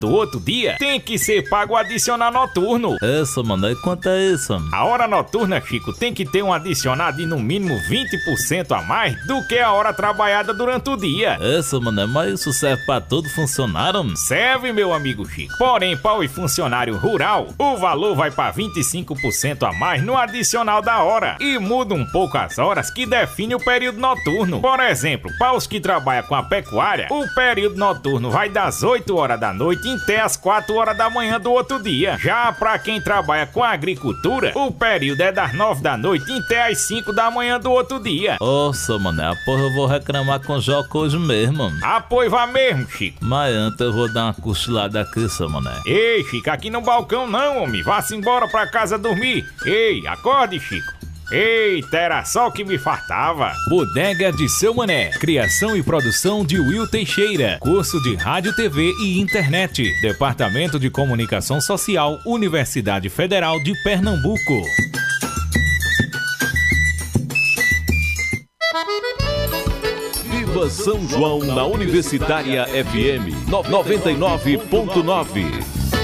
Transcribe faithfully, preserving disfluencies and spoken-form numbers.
do outro dia, tem que ser pago o adicional noturno. Essa, mano, e quanto é isso? A hora noturna, Chico, tem que ter um adicional de no mínimo vinte por cento a mais do que a hora trabalhada durante o dia. Essa, mano, mas isso serve pra todo funcionário? Serve, meu amigo Chico. Porém, para o funcionário rural, o valor vai para vinte e cinco por cento a mais no adicional da hora e muda um pouco as horas que define o período noturno. Por exemplo, para os que trabalham com a pecuária, o período noturno vai das oito horas da noite até as quatro horas da manhã do outro dia. Já para quem trabalha com a agricultura, o período é das nove da noite até as cinco da manhã do outro dia. Nossa, mano, a porra eu vou reclamar com o Joca hoje mesmo. Apoio vá mesmo, Chico. Mas antes eu vou dar uma cochilada aqui, seu mané. Ei, Chico, aqui no balcão não, homem. Vá-se embora pra casa dormir. Ei, acorde, Chico. Eita, era só o que me fartava. Bodega de Seu Mané. Criação e produção de Will Teixeira. Curso de Rádio, T V e Internet. Departamento de Comunicação Social, Universidade Federal de Pernambuco. Viva São João na Universitária F M noventa e nove ponto nove.